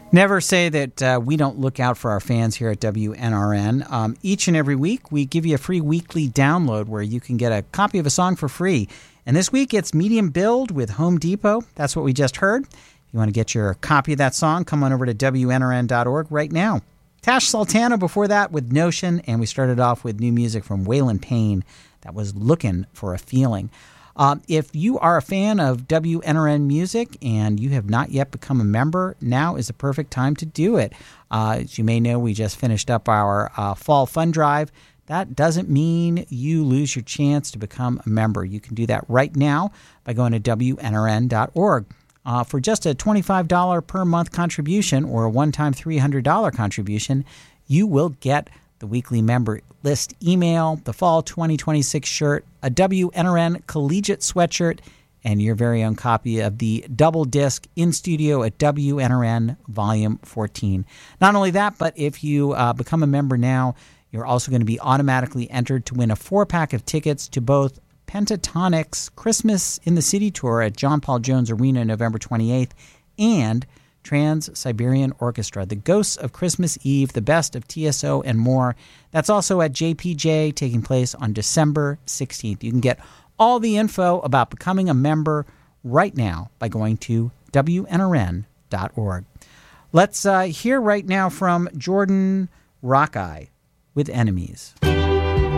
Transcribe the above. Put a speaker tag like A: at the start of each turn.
A: Never say that we don't look out for our fans here at WNRN. Each and every week, we give you a free weekly download where you can get a copy of a song for free. And this week, it's Medium Build with Home Depot. That's what we just heard. If you want to get your copy of that song, come on over to WNRN.org right now. Tash Sultana before that with Notion, and we started off with new music from Waylon Payne. That was Looking for a Feeling. If you are a fan of WNRN music and you have not yet become a member, now is the perfect time to do it. As you may know, we just finished up our fall fund drive. That doesn't mean you lose your chance to become a member. You can do that right now by going to WNRN.org. For just a $25 per month contribution or a one-time $300 contribution, you will get the weekly member list email, the fall 2026 shirt, a WNRN collegiate sweatshirt, and your very own copy of the double disc In Studio at WNRN Volume 14. Not only that, but if you become a member now, you're also going to be automatically entered to win a 4-pack of tickets to both Pentatonic's Christmas in the City tour at John Paul Jones Arena November 28th and Trans-Siberian Orchestra, The Ghosts of Christmas Eve, The Best of TSO, and more. That's also at JPJ, taking place on December 16th. You can get all the info about becoming a member right now by going to WNRN.org. Let's hear right now from Jordan Rockeye with Enemies.